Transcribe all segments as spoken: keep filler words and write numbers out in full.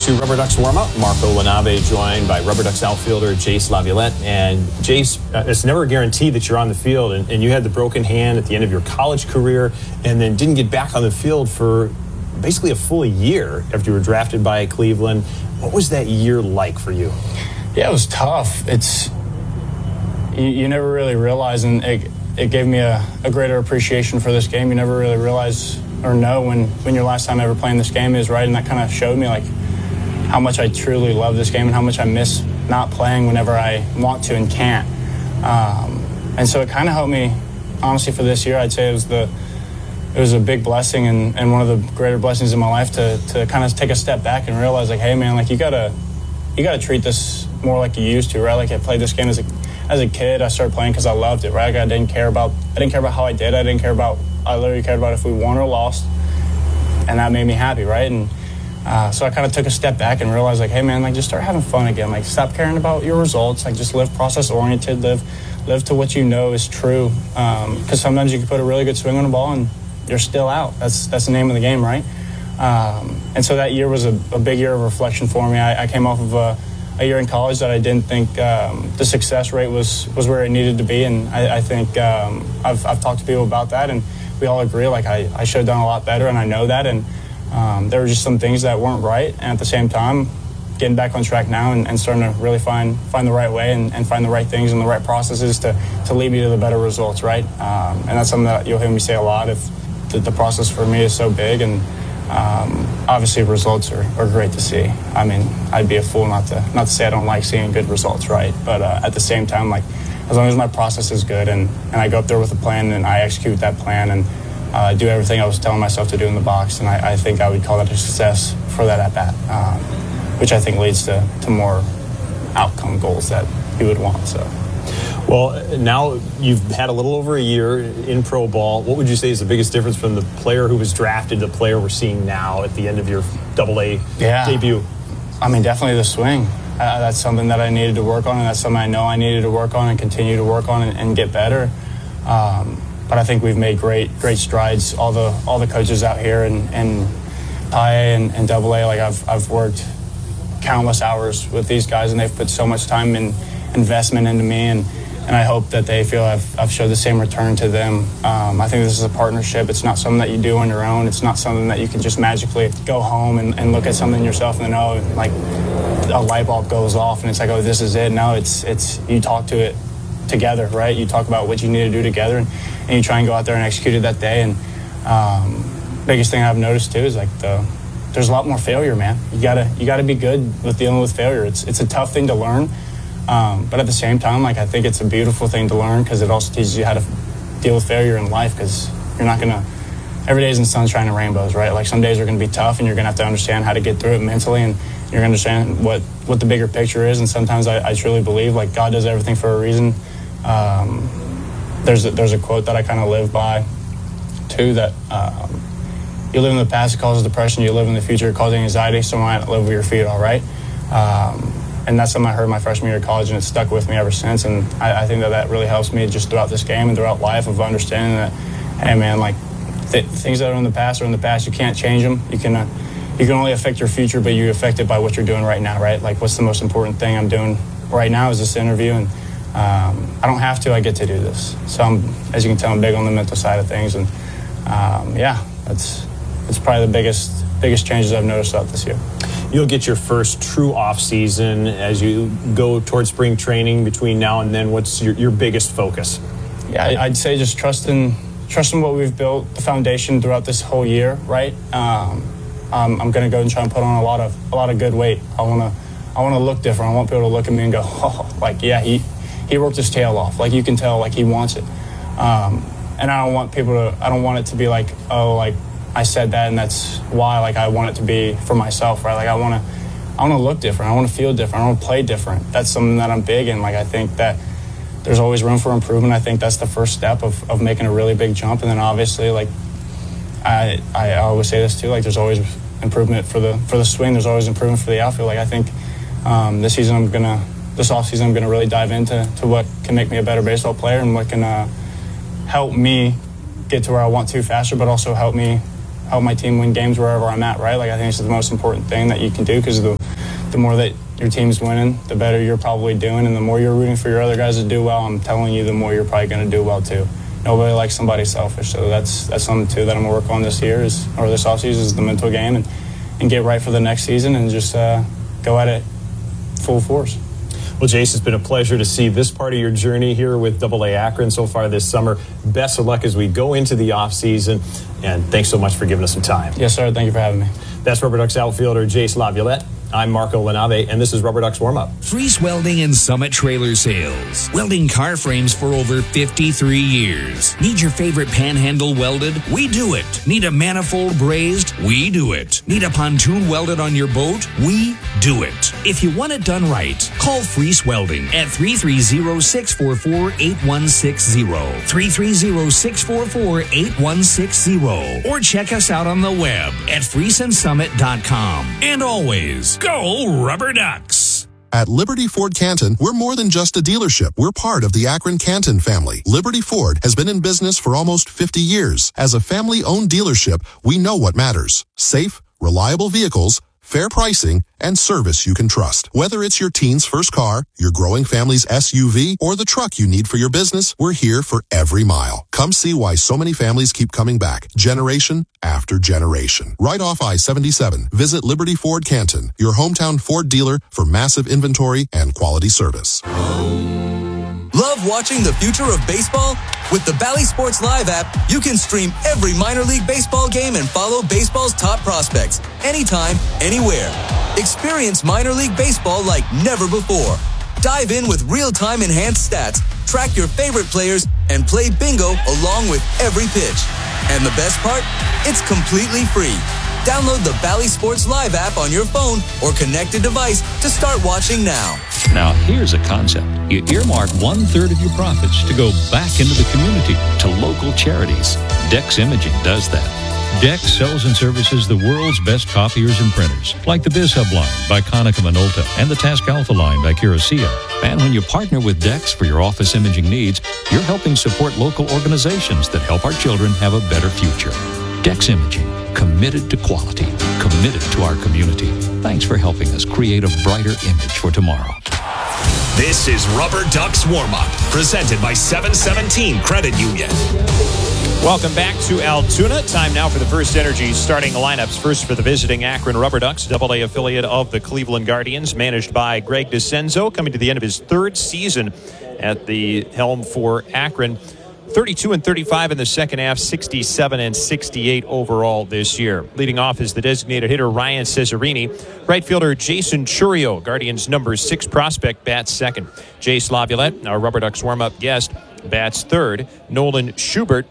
to Rubber Ducks warm-up. Marco Lenabe joined by Rubber Ducks outfielder Jace Laviolette. And Jace, uh, it's never a guarantee that you're on the field, and, and you had the broken hand at the end of your college career and then didn't get back on the field for basically a full year after you were drafted by Cleveland. What was that year like for you? Yeah, it was tough. It's you, you never really realize, and it, it gave me a, a greater appreciation for this game. You never really realize or know when, when your last time ever playing this game is, right? And that kind of showed me like how much I truly love this game and how much I miss not playing whenever I want to and can't. Um, and so it kind of helped me, honestly, for this year. I'd say it was the it was a big blessing and, and one of the greater blessings in my life to to kind of take a step back and realize like, hey man, like you gotta you gotta treat this more like you used to, right? Like I played this game as a as a kid. I started playing because I loved it, right? Like I didn't care about I didn't care about how I did. I didn't care about I literally cared about if we won or lost, and that made me happy, right? And uh, so I kind of took a step back and realized, like, hey, man, like, just start having fun again. Like, stop caring about your results. Like, just live process-oriented. Live live to what you know is true. Because um, sometimes you can put a really good swing on the ball and you're still out. That's that's the name of the game, right? Um, and so that year was a, a big year of reflection for me. I, I came off of a, a year in college that I didn't think um, the success rate was, was where it needed to be. And I, I think um, I've, I've talked to people about that, and we all agree, like, I, I should have done a lot better, and I know that. And um, there were just some things that weren't right. And at the same time, getting back on track now and, and starting to really find find the right way and, and find the right things and the right processes to, to lead me to the better results, right? Um, and that's something that you'll hear me say a lot. If the, the process for me is so big, and um, obviously results are, are great to see. I mean, I'd be a fool not to not to say I don't like seeing good results, right? But uh, at the same time, like, as long as my process is good and, and I go up there with a plan and I execute that plan and uh, do everything I was telling myself to do in the box, and I, I think I would call that a success for that at-bat, um, which I think leads to, to more outcome goals that you would want. So, well, now you've had a little over a year in pro ball. What would you say is the biggest difference from the player who was drafted to the player we're seeing now at the end of your double A yeah. debut? I mean, definitely the swing. Uh, that's something that I needed to work on, and that's something I know I needed to work on and continue to work on and, and get better. Um, but I think we've made great, great strides. All the all the coaches out here and and I A and, and Double A, like I've I've worked countless hours with these guys, and they've put so much time and investment into me, and, and I hope that they feel I've I've showed the same return to them. Um, I think this is a partnership. It's not something that you do on your own. It's not something that you can just magically go home and, and look at something yourself and then, oh, like, a light bulb goes off and it's like, oh, this is it. No, it's it's you talk to it together, right? You talk about what you need to do together, and, and you try and go out there and execute it that day. And um, biggest thing I've noticed too is like the there's a lot more failure, man. You gotta you gotta be good with dealing with failure. It's it's a tough thing to learn, um, but at the same time, like I think it's a beautiful thing to learn because it also teaches you how to deal with failure in life. Because you're not gonna every day isn't sunshine and rainbows, right? Like some days are gonna be tough, and you're gonna have to understand how to get through it mentally, and you're going to understand what, what the bigger picture is. And sometimes I, I truly believe, like, God does everything for a reason. Um, there's, a, there's a quote that I kind of live by, too, that um, you live in the past, it causes depression. You live in the future, it causes anxiety. So why not live with your feet all right? Um, and that's something I heard my freshman year of college, and it's stuck with me ever since. And I, I think that that really helps me just throughout this game and throughout life of understanding that, hey, man, like, th- things that are in the past are in the past. You can't change them. You can... Uh, You can only affect your future, but you affect it by what you're doing right now, right? Like, what's the most important thing I'm doing right now is this interview, and um, I don't have to, I get to do this. So, I'm, as you can tell, I'm big on the mental side of things, and um, yeah, that's that's probably the biggest biggest changes I've noticed throughout this year. You'll get your first true off season as you go towards spring training. Between now and then, what's your, your biggest focus? Yeah, I'd say just trusting trusting what we've built, the foundation throughout this whole year, right? Um, Um, I'm going to go and try and put on a lot of a lot of good weight. I want to I want to look different. I want people to look at me and go, oh, like, yeah, he, he worked his tail off. Like, you can tell, like, he wants it. Um, and I don't want people to, I don't want it to be like, oh, like, I said that and that's why. Like, I want it to be for myself, right? Like, I want to I want to look different. I want to feel different. I want to play different. That's something that I'm big in. Like, I think that there's always room for improvement. I think that's the first step of, of making a really big jump. And then obviously, like, I, I always say this too, like there's always improvement for the for the swing, there's always improvement for the outfield. Like I think um, this season I'm gonna this offseason I'm gonna really dive into to what can make me a better baseball player and what can uh, help me get to where I want to faster, but also help me help my team win games wherever I'm at, right? Like I think it's the most important thing that you can do because the the more that your team's winning, the better you're probably doing, and the more you're rooting for your other guys to do well, I'm telling you, the more you're probably going to do well too. Nobody likes somebody selfish, so that's that's something too that I'm going to work on this year is, or this offseason is the mental game, and, and get right for the next season and just uh, go at it full force. Well, Jace, it's been a pleasure to see this part of your journey here with double A Akron so far this summer. Best of luck as we go into the offseason, and thanks so much for giving us some time. Yes, sir. Thank you for having me. That's Rubber Ducks outfielder Jace Laviolette. I'm Marco Lanave, and this is Rubber Ducks Warm-Up. Freeze Welding and Summit Trailer Sales. Welding car frames for over fifty-three years. Need your favorite panhandle welded? We do it. Need a manifold brazed? We do it. Need a pontoon welded on your boat? We do it. If you want it done right, call Freeze Welding at three three zero, six four four, eight one six zero. three three zero, six four four, eight one six zero. Or check us out on the web at freeze and summit dot com. And always, go Rubber Ducks! At Liberty Ford Canton, we're more than just a dealership. We're part of the Akron Canton family. Liberty Ford has been in business for almost fifty years. As a family-owned dealership, we know what matters. Safe, reliable vehicles, fair pricing, and service you can trust. Whether it's your teen's first car, your growing family's S U V, or the truck you need for your business, we're here for every mile. Come see why so many families keep coming back, generation after generation. Right off I seventy-seven, visit Liberty Ford Canton, your hometown Ford dealer for massive inventory and quality service. Love watching the future of baseball? With the Bally Sports Live app, you can stream every minor league baseball game and follow baseball's top prospects anytime, anywhere. Experience minor league baseball like never before. Dive in with real-time enhanced stats, track your favorite players, and play bingo along with every pitch. And the best part? It's completely free. Download the Bally Sports Live app on your phone or connected device to start watching now. Now, here's a concept. You earmark one-third of your profits to go back into the community, to local charities. Dex Imaging does that. Dex sells and services the world's best copiers and printers, like the BizHub line by Konica Minolta and the Task Alpha line by Curacao. And when you partner with Dex for your office imaging needs, you're helping support local organizations that help our children have a better future. Dex Imaging, committed to quality, committed to our community. Thanks for helping us create a brighter image for tomorrow. This is Rubber Ducks Warm-Up, presented by seven seventeen Credit Union. Welcome back to Altoona. Time now for the First Energy starting lineups. First for the visiting Akron Rubber Ducks, double A affiliate of the Cleveland Guardians, managed by Greg DeCenzo, coming to the end of his third season at the helm for Akron. thirty-two and thirty-five in the second half, sixty-seven and sixty-eight overall this year. Leading off is the designated hitter Ryan Cesarini. Right fielder Jason Churio, Guardians number six prospect, bats second. Jace Laviolette, our Rubber Ducks warm-up guest, bats third. Nolan Schubert,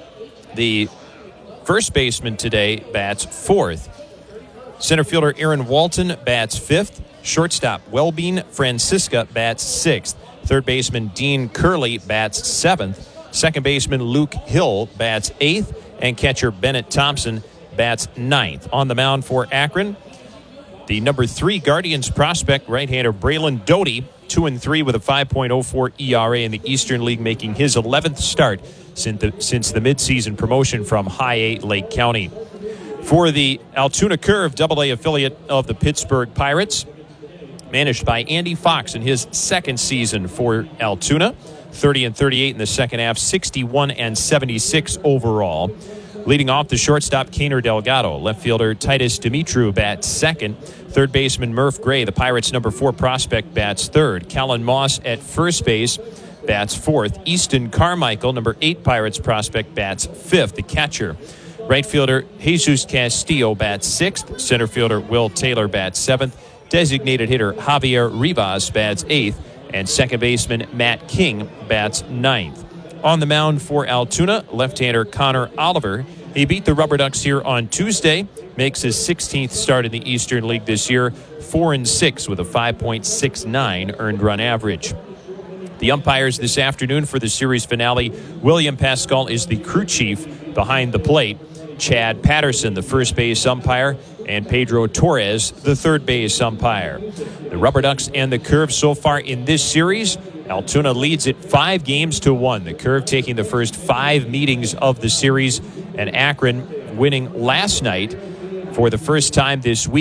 the first baseman today, bats fourth. Center fielder Aaron Walton bats fifth. Shortstop Welbean Francisca bats sixth. Third baseman Dean Curley bats seventh. Second baseman Luke Hill bats eighth, and catcher Bennett Thompson bats ninth. On the mound for Akron, the number three Guardians prospect, right-hander Braylon Doty, two and three with a five point oh four E R A in the Eastern League, making his eleventh start since the, since the midseason promotion from High eight Lake County. For the Altoona Curve, double A affiliate of the Pittsburgh Pirates, managed by Andy Fox in his second season for Altoona. thirty and thirty-eight in the second half, sixty-one and seventy-six overall. Leading off the shortstop, Kaner Delgado. Left fielder Titus Dimitru bats second. Third baseman Murph Gray, the Pirates' number four prospect, bats third. Callan Moss at first base bats fourth. Easton Carmichael, number eight Pirates prospect, bats fifth. The catcher, right fielder Jesus Castillo, bats sixth. Center fielder Will Taylor bats seventh. Designated hitter Javier Rivas bats eighth. And second baseman Matt King bats ninth. On the mound for Altoona, left-hander Connor Oliver. He beat the Rubber Ducks here on Tuesday, makes his sixteenth start in the Eastern League this year, four and six with a five point six nine earned run average. The umpires this afternoon for the series finale, William Pascal is the crew chief behind the plate. Chad Patterson, the first base umpire, and Pedro Torres, the third base umpire. The Rubber Ducks and the Curve so far in this series, Altoona leads it five games to one. The Curve taking the first five meetings of the series, and Akron winning last night for the first time this week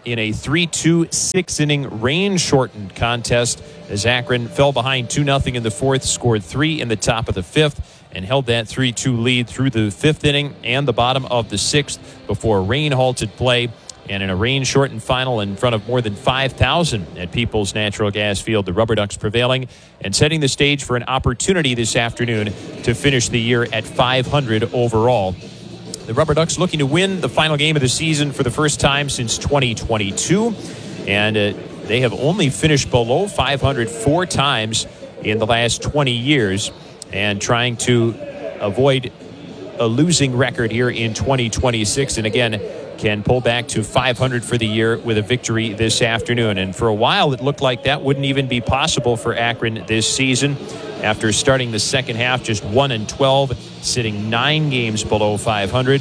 in a three two six-inning rain-shortened contest as Akron fell behind two nothing in the fourth, scored three in the top of the fifth, and held that three two lead through the fifth inning and the bottom of the sixth before rain halted play. And in a rain-shortened final in front of more than five thousand at Peoples Natural Gas Field, the Rubber Ducks prevailing and setting the stage for an opportunity this afternoon to finish the year at five hundred overall. The Rubber Ducks looking to win the final game of the season for the first time since twenty twenty-two. And uh, they have only finished below five hundred four times in the last twenty years, and trying to avoid a losing record here in twenty twenty-six. And again, can pull back to five hundred for the year with a victory this afternoon. And for a while, it looked like that wouldn't even be possible for Akron this season. After starting the second half just one and twelve, sitting nine games below five hundred.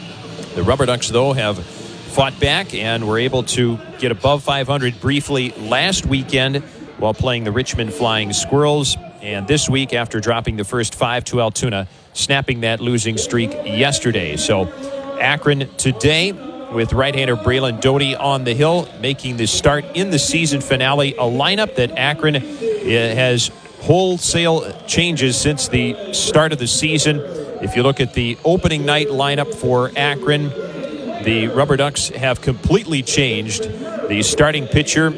The Rubber Ducks, though, have fought back and were able to get above five hundred briefly last weekend while playing the Richmond Flying Squirrels. And this week, after dropping the first five to Altoona, snapping that losing streak yesterday. So Akron today with right-hander Braylon Doty on the hill, making the start in the season finale, a lineup that Akron has wholesale changes since the start of the season. If you look at the opening night lineup for Akron, the Rubber Ducks have completely changed. The starting pitcher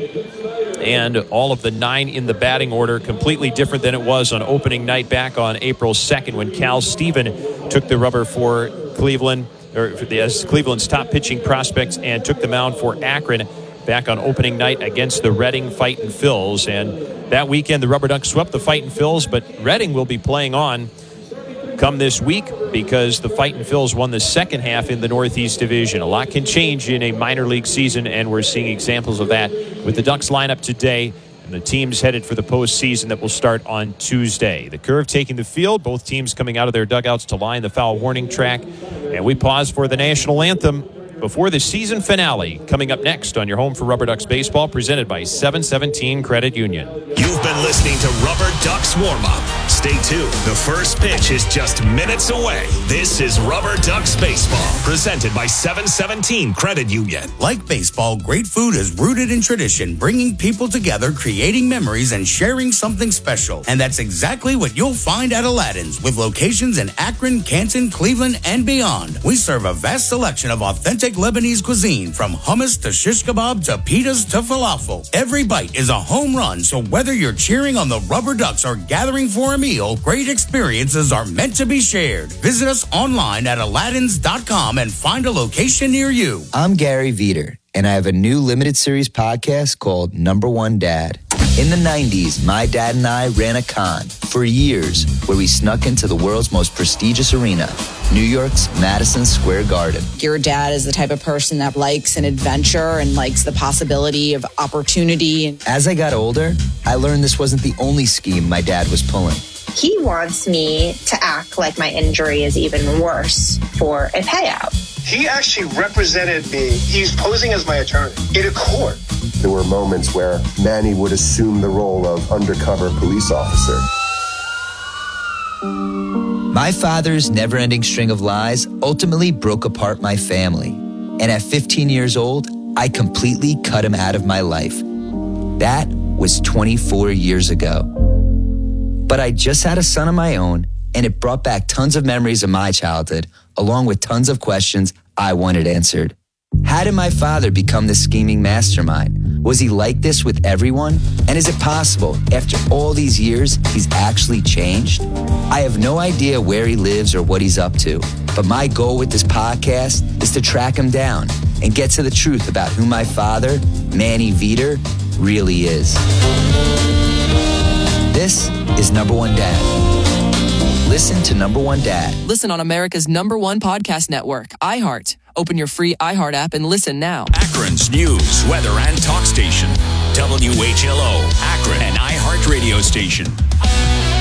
and all of the nine in the batting order completely different than it was on opening night back on April second when Cal Steven took the rubber for Cleveland, or as Cleveland's top pitching prospects, and took the mound for Akron back on opening night against the Reading Fightin' Phils. And that weekend, the Rubber Ducks swept the Fightin' Phils, but Reading will be playing on come this week because the Fightin' Phils won the second half in the Northeast Division. A lot can change in a minor league season, and we're seeing examples of that with the Ducks lineup today. And the team's headed for the postseason that will start on Tuesday. The Curve taking the field, both teams coming out of their dugouts to line the foul warning track. And we pause for the national anthem before the season finale, coming up next on your home for Rubber Ducks baseball, presented by seven seventeen Credit Union. You've been listening to Rubber Ducks Warm-Up. Stay tuned. The first pitch is just minutes away. This is Rubber Ducks Baseball, presented by seven seventeen Credit Union. Like baseball, great food is rooted in tradition, bringing people together, creating memories, and sharing something special. And that's exactly what you'll find at Aladdin's, with locations in Akron, Canton, Cleveland, and beyond. We serve a vast selection of authentic Lebanese cuisine, from hummus to shish kebab to pitas to falafel. Every bite is a home run, so whether you're cheering on the Rubber Ducks or gathering for a meal, great experiences are meant to be shared. Visit us online at aladdins dot com and find a location near you. I'm Gary Veter, and I have a new limited series podcast called Number One Dad. In the nineties, my dad and I ran a con for years where we snuck into the world's most prestigious arena, New York's Madison Square Garden. Your dad is the type of person that likes an adventure and likes the possibility of opportunity. As I got older, I learned this wasn't the only scheme my dad was pulling. He wants me to act like my injury is even worse for a payout. He actually represented me. He's posing as my attorney in a court. There were moments where Manny would assume the role of undercover police officer. My father's never-ending string of lies ultimately broke apart my family. And at fifteen years old, I completely cut him out of my life. That was twenty-four years ago. But I just had a son of my own, and it brought back tons of memories of my childhood, along with tons of questions I wanted answered. How did my father become this scheming mastermind? Was he like this with everyone? And is it possible, after all these years, he's actually changed? I have no idea where he lives or what he's up to, but my goal with this podcast is to track him down and get to the truth about who my father, Manny Veter, really is. This is Number One Dad. Listen to Number One Dad. Listen on America's number one podcast network, iHeart. Open your free iHeart app and listen now. Akron's news, weather, and talk station. W H L O, Akron, an iHeart radio station.